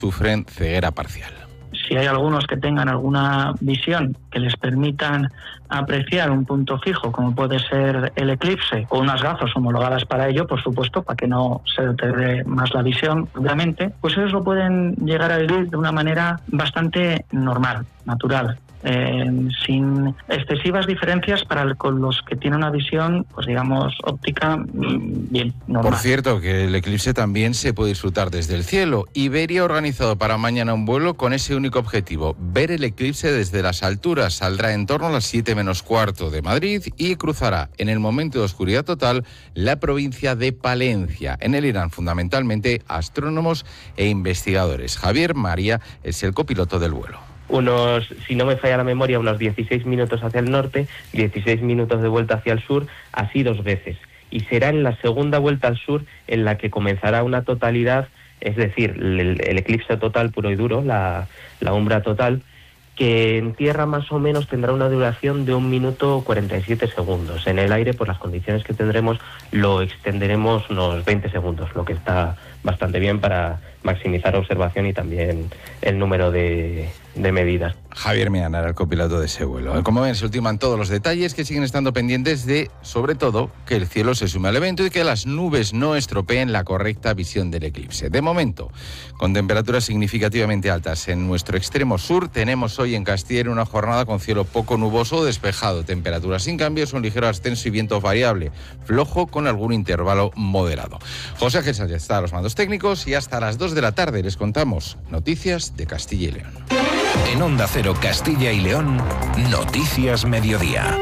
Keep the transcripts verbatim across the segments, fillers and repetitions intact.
sufren ceguera parcial. Si hay algunos que tengan alguna visión que les permitan apreciar un punto fijo, como puede ser el eclipse, o unas gafas homologadas para ello, por supuesto, para que no se deteriore más la visión, obviamente, pues ellos lo pueden llegar a vivir de una manera bastante normal, natural. Eh, sin excesivas diferencias para el, con los que tienen una visión, pues digamos, óptica bien normal. Por cierto, que el eclipse también se puede disfrutar desde el cielo. Iberia ha organizado para mañana un vuelo con ese único objetivo, ver el eclipse desde las alturas. Saldrá en torno a las siete menos cuarto de Madrid y cruzará en el momento de oscuridad total la provincia de Palencia. En él irán fundamentalmente astrónomos e investigadores. Javier María es el copiloto del vuelo. Unos, si no me falla la memoria, unos dieciséis minutos hacia el norte, dieciséis minutos de vuelta hacia el sur, así dos veces. Y será en la segunda vuelta al sur en la que comenzará una totalidad, es decir, el, el eclipse total puro y duro, la, la umbra total, que en tierra más o menos tendrá una duración de un minuto cuarenta y siete segundos. En el aire, por las condiciones que tendremos, lo extenderemos unos veinte segundos, lo que está bastante bien para maximizar observación y también el número de, de medidas. Javier Meana era el copiloto de ese vuelo. Como ven, se ultiman todos los detalles, que siguen estando pendientes de, sobre todo, que el cielo se sume al evento y que las nubes no estropeen la correcta visión del eclipse. De momento, con temperaturas significativamente altas en nuestro extremo sur, tenemos hoy en Castilla una jornada con cielo poco nuboso o despejado, temperaturas sin cambios, un ligero ascenso y viento variable, flojo con algún intervalo moderado. José Ángel Sánchez está a los mandos técnicos y hasta las dos de la tarde les contamos noticias de Castilla y León. En Onda Cero Castilla y León, Noticias Mediodía.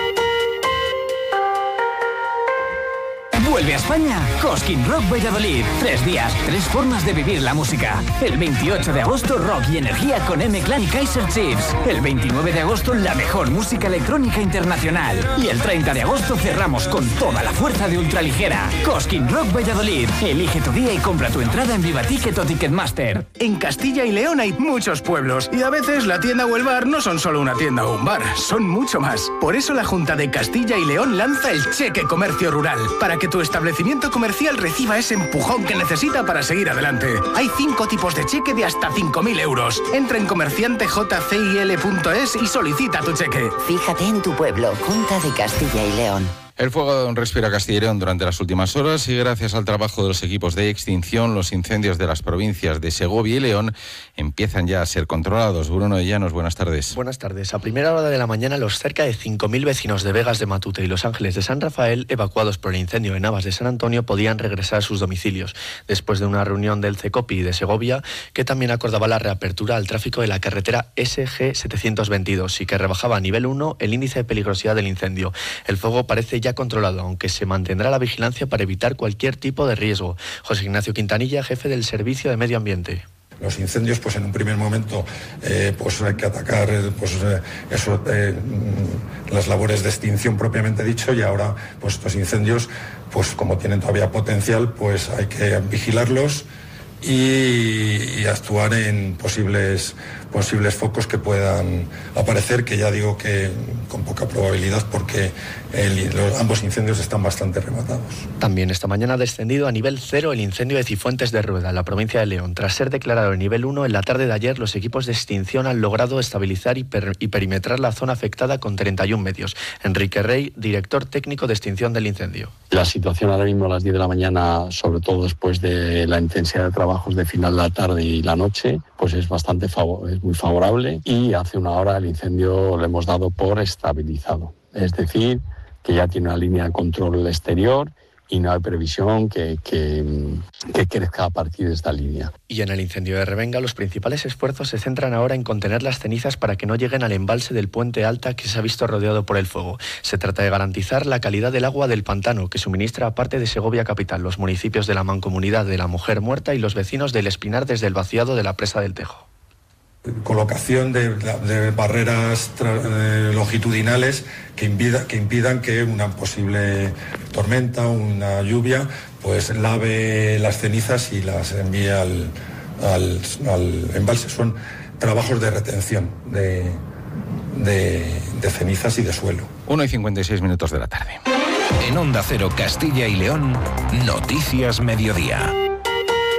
Vuelve a España Cosquín Rock Valladolid. Tres días, tres formas de vivir la música. El veintiocho de agosto, rock y energía con M-Clan y Kaiser Chiefs. El veintinueve de agosto, la mejor música electrónica internacional. Y el treinta de agosto cerramos con toda la fuerza de Ultraligera. Cosquín Rock Valladolid. Elige tu día y compra tu entrada en Vivaticket o Ticketmaster. En Castilla y León hay muchos pueblos y a veces la tienda o el bar no son solo una tienda o un bar, son mucho más. Por eso la Junta de Castilla y León lanza el Cheque Comercio Rural, para que tu establecimiento comercial reciba ese empujón que necesita para seguir adelante. Hay cinco tipos de cheque de hasta cinco mil euros. Entra en comerciante j c i l punto es y solicita tu cheque. Fíjate en tu pueblo, Junta de Castilla y León. El fuego de un respiro a Castilla y León durante las últimas horas y gracias al trabajo de los equipos de extinción, los incendios de las provincias de Segovia y León empiezan ya a ser controlados. Bruno de Llanos, buenas tardes. Buenas tardes. A primera hora de la mañana, los cerca de cinco mil vecinos de Vegas de Matute y Los Ángeles de San Rafael, evacuados por el incendio en Navas de San Antonio, podían regresar a sus domicilios, después de una reunión del CECOPI de Segovia, que también acordaba la reapertura al tráfico de la carretera S G setecientos veintidós y que rebajaba a nivel uno el índice de peligrosidad del incendio. El fuego parece ya controlado, aunque se mantendrá la vigilancia para evitar cualquier tipo de riesgo. José Ignacio Quintanilla, jefe del Servicio de Medio Ambiente. Los incendios, pues en un primer momento, eh, pues hay que atacar pues, eh, eso, eh, las labores de extinción propiamente dicho, y ahora pues estos incendios, pues como tienen todavía potencial, pues hay que vigilarlos y, y actuar en posibles posibles focos que puedan aparecer, que ya digo que con poca probabilidad porque el, los, ambos incendios están bastante rematados. También esta mañana ha descendido a nivel cero el incendio de Cifuentes de Rueda, en la provincia de León. Tras ser declarado en nivel uno, en la tarde de ayer los equipos de extinción han logrado estabilizar y, per, y perimetrar la zona afectada con treinta y un medios. Enrique Rey, director técnico de extinción del incendio. La situación ahora mismo a las diez de la mañana, sobre todo después de la intensidad de trabajos de final de la tarde y la noche, pues es bastante favorable. Muy favorable y hace una hora el incendio lo hemos dado por estabilizado. Es decir, que ya tiene una línea de control exterior y no hay previsión que, que, que crezca a partir de esta línea. Y en el incendio de Revenga, los principales esfuerzos se centran ahora en contener las cenizas para que no lleguen al embalse del Puente Alta que se ha visto rodeado por el fuego. Se trata de garantizar la calidad del agua del pantano que suministra aparte de Segovia capital, los municipios de la Mancomunidad de la Mujer Muerta y los vecinos del Espinar desde el vaciado de la presa del Tejo. Colocación de, de barreras tra, eh, longitudinales que, impida, que impidan que una posible tormenta o una lluvia pues lave las cenizas y las envíe al, al, al embalse. Son trabajos de retención de, de, de cenizas y de suelo. una y cincuenta y seis minutos de la tarde. En Onda Cero Castilla y León, Noticias Mediodía.